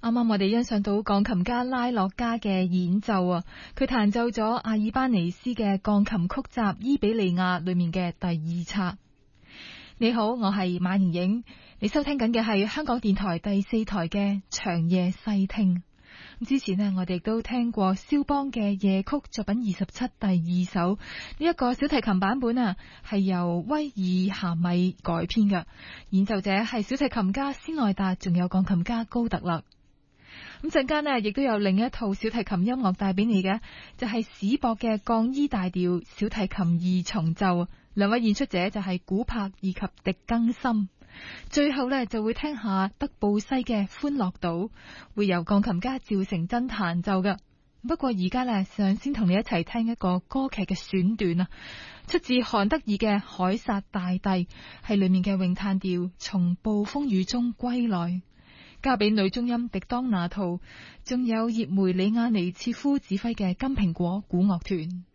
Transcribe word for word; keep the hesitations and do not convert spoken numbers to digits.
啱啱我哋欣賞到鋼琴家拉洛加嘅演奏啊，佢彈奏咗阿爾巴尼斯嘅鋼琴曲集《伊比利亞》裏面嘅第二冊。你好，我係馬盈影，你收聽緊嘅係香港電台第四台嘅長夜細聽。之前呢，我哋都聽過肖邦嘅夜曲作品二十七第二首，呢一個小提琴版本啊，係由威爾夏米改編嘅，演奏者係小提琴家斯內達，仲有鋼琴家高特勒。咁陣間呢，亦都有另一套小提琴音樂帶俾你嘅，就係史博嘅降 E 大調小提琴二重奏，兩位演出者就係古柏以及狄更森。最後呢，就會聽下德布西嘅歡樂島，會由鋼琴家趙成真彈奏嘅。不過而家呢，想先同你一齊聽一個歌劇嘅選段啊，出自韓德爾嘅《凱撒大帝》，係裏面嘅詠嘆調從暴風雨中歸來，交俾女中音狄當那圖，仲有葉梅里亞尼切夫指揮嘅金蘋果古樂團。